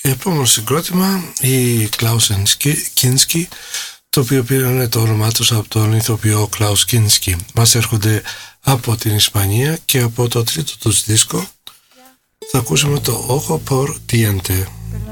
Επόμενο συγκρότημα, η Klaus Kinski, το οποίο πήρανε το όνομά τους από τον ηθοποιό Klaus Kinski. Μας έρχονται από την Ισπανία και από το τρίτο τους δίσκο θα ακούσουμε το Ojo por Diente.